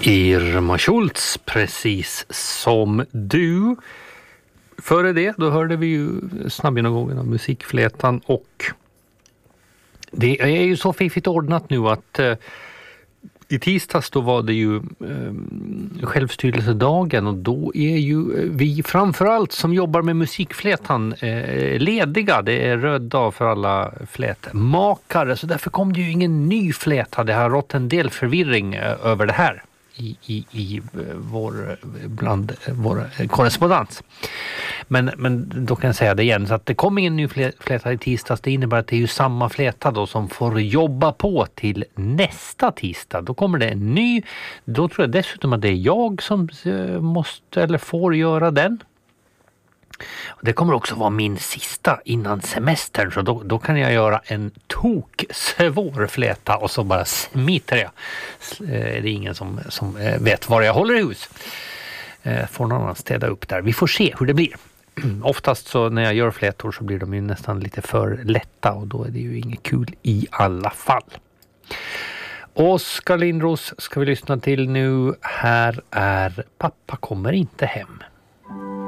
Irma Schultz, precis som du. Före det, då hörde vi ju snabbgenomgången av musikflätan, och det är ju så fiffigt ordnat nu att i tisdags då var det ju självstyrelsedagen, och då är ju vi framförallt som jobbar med musikflätan lediga. Det är röd dag för alla flätmakare, så därför kom det ju ingen ny fläta. Det har rått en del förvirring över det här bland vår korrespondens. Men då kan jag säga det igen, så att det kommer ingen ny fläta i tisdags. Det innebär att det är ju samma fläta då som får jobba på till nästa tisdag. Då kommer det en ny. Då tror jag dessutom att det är jag som måste eller får göra den. Det kommer också vara min sista innan semestern, så då kan jag göra en svår fläta och så bara smiter jag. Det är ingen som vet var jag håller i hus. Får någon annan städa upp där. Vi får se hur det blir. Oftast så när jag gör flätor så blir de ju nästan lite för lätta, och då är det ju inget kul i alla fall. Oskar Lindros ska vi lyssna till nu. Här är Pappa kommer inte hem.